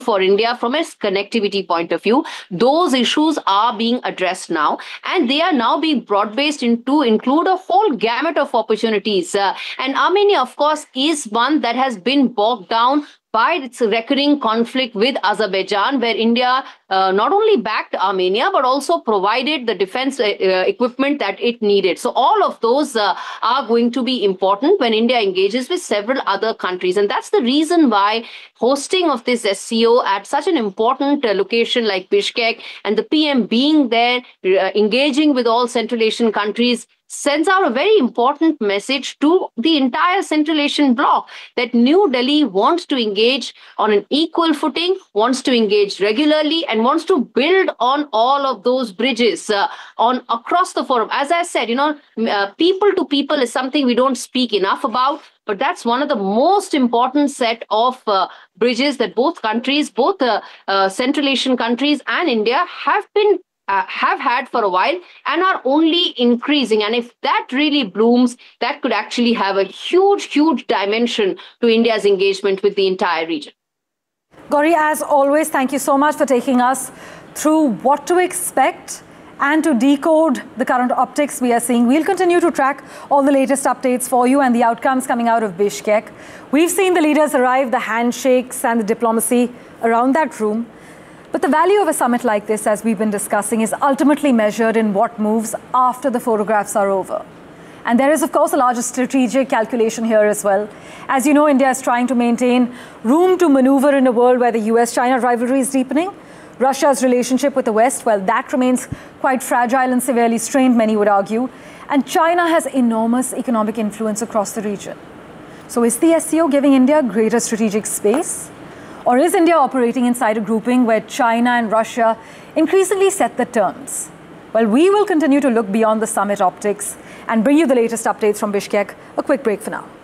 for India from a connectivity point of view. Those issues are being addressed now, and they are now being broad-based into include a whole gamut of opportunities. And Armenia, of course, is one that has been bogged down by its recurring conflict with Azerbaijan, where India not only backed Armenia, but also provided the defense equipment that it needed. So all of those are going to be important when India engages with several other countries. And that's the reason why hosting of this SCO at such an important location like Bishkek, and the PM being there, engaging with all Central Asian countries, sends out a very important message to the entire Central Asian bloc that New Delhi wants to engage on an equal footing, wants to engage regularly, and wants to build on all of those bridges on across the forum. As I said, people to people is something we don't speak enough about. But that's one of the most important set of bridges that both countries, both Central Asian countries and India have had for a while and are only increasing. And if that really blooms, that could actually have a huge, huge dimension to India's engagement with the entire region. Gauri, as always, thank you so much for taking us through what to expect and to decode the current optics we are seeing. We'll continue to track all the latest updates for you and the outcomes coming out of Bishkek. We've seen the leaders arrive, the handshakes and the diplomacy around that room. But the value of a summit like this, as we've been discussing, is ultimately measured in what moves after the photographs are over. And there is, of course, a larger strategic calculation here as well. As you know, India is trying to maintain room to maneuver in a world where the US-China rivalry is deepening. Russia's relationship with the West, well, that remains quite fragile and severely strained, many would argue. And China has enormous economic influence across the region. So is the SCO giving India greater strategic space? Or is India operating inside a grouping where China and Russia increasingly set the terms? Well, we will continue to look beyond the summit optics and bring you the latest updates from Bishkek. A quick break for now.